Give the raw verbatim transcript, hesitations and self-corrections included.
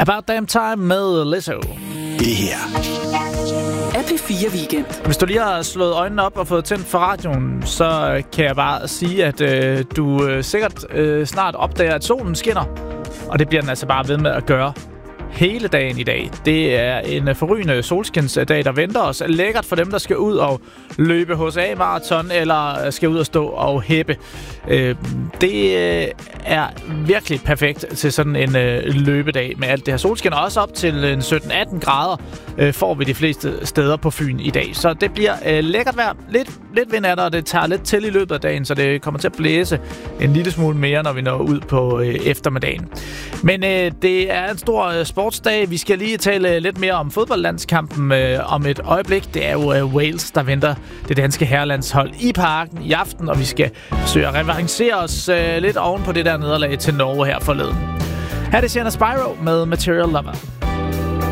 About Damn Time med Lizzo. Det her er P fire Weekend. Hvis du lige har slået øjnene op og fået tændt for radioen, så kan jeg bare sige, at øh, du øh, sikkert øh, snart opdager, at solen skinner. Og det bliver den altså bare ved med at gøre hele dagen i dag. Det er en forrygende solskinsdag, der venter os. Lækkert for dem, der skal ud og løbe H C A-marathon, eller skal ud og stå og hæppe. Det er virkelig perfekt til sådan en løbedag med alt det her solskin. Og også op til sytten atten grader får vi de fleste steder på Fyn i dag. Så det bliver lækkert vejr. Lidt, lidt vind er der, og det tager lidt til i løbet af dagen, så det kommer til at blæse en lille smule mere, når vi når ud på eftermiddagen. Men det er en stor sportsdag. Vi skal lige tale lidt mere om fodboldlandskampen øh, om et øjeblik. Det er jo øh, Wales, der venter det danske herrelandshold i Parken i aften, og vi skal forsøge at revancere os øh, lidt oven på det der nederlag til Norge her forleden. Her er det Sienna Spyro med Material Lover.